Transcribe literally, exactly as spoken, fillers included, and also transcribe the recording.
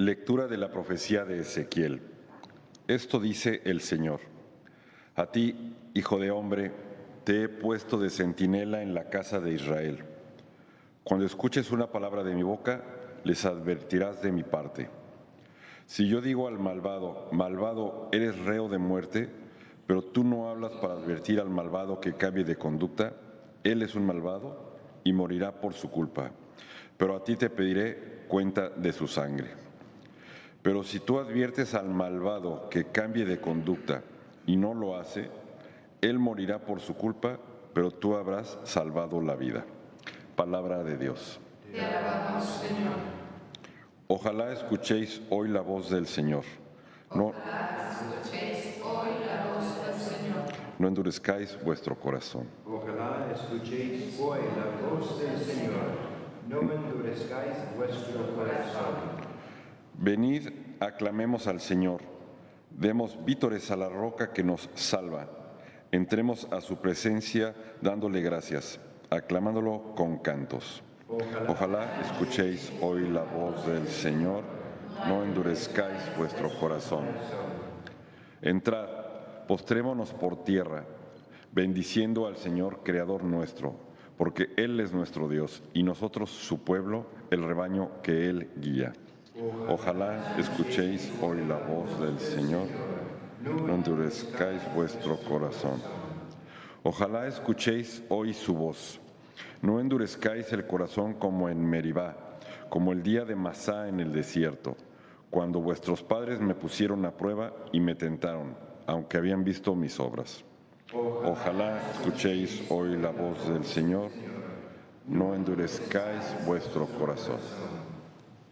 Lectura de la profecía de Ezequiel. Esto dice el Señor: A ti, hijo de hombre, te he puesto de centinela en la casa de Israel. Cuando escuches una palabra de mi boca, les advertirás de mi parte. Si yo digo al malvado, malvado, eres reo de muerte, pero tú no hablas para advertir al malvado que cambie de conducta, él es un malvado y morirá por su culpa. Pero a ti te pediré cuenta de su sangre. Pero si tú adviertes al malvado que cambie de conducta y no lo hace, él morirá por su culpa, pero tú habrás salvado la vida. Palabra de Dios. Te alabamos, Señor. Ojalá escuchéis hoy la voz del Señor. No, Ojalá escuchéis hoy la voz del Señor. no endurezcáis vuestro corazón. Ojalá escuchéis hoy la voz del Señor. No endurezcáis vuestro corazón. Venid, aclamemos al Señor. Demos vítores a la roca que nos salva. Entremos a su presencia dándole gracias, aclamándolo con cantos. Ojalá escuchéis hoy la voz del Señor, no endurezcáis vuestro corazón. Entrad, postrémonos por tierra, bendiciendo al Señor Creador nuestro, porque Él es nuestro Dios y nosotros su pueblo, el rebaño que Él guía. Ojalá escuchéis hoy la voz del Señor, no endurezcáis vuestro corazón. Ojalá escuchéis hoy su voz. No endurezcáis el corazón como en Meribá, como el día de Masá en el desierto, cuando vuestros padres me pusieron a prueba y me tentaron, aunque habían visto mis obras. Ojalá escuchéis hoy la voz del Señor, no endurezcáis vuestro corazón.